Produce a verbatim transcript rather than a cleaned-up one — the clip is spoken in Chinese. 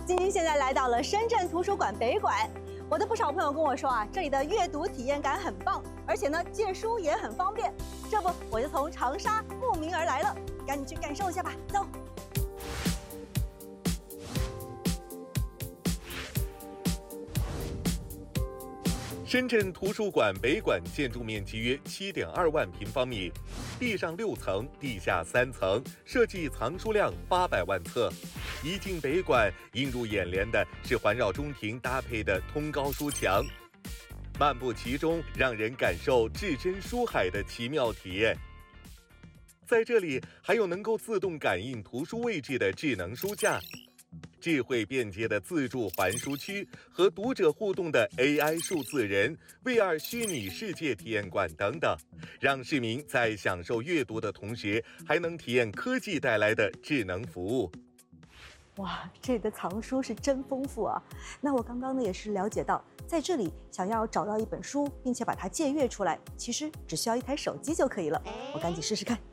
晶晶现在来到了深圳图书馆北馆，我的不少朋友跟我说啊，这里的阅读体验感很棒，而且呢借书也很方便。这不，我就从长沙慕名而来了，赶紧去感受一下吧，走。 深圳图书馆北馆建筑面积约七点二万平方米，地上六层，地下三层，设计藏书量八百万册。一进北馆，映入眼帘的是环绕中庭搭配的通高书墙，漫步其中，让人感受置身书海的奇妙体验。在这里，还有能够自动感应图书位置的智能书架。 智慧便捷的自助还书区和读者互动的 A I 数字人、V R 虚拟世界体验馆等等，让市民在享受阅读的同时，还能体验科技带来的智能服务。 哇，这里的藏书是真丰富啊！那我刚刚呢也是了解到，在这里想要找到一本书，并且把它借阅出来，其实只需要一台手机就可以了。我赶紧试试看。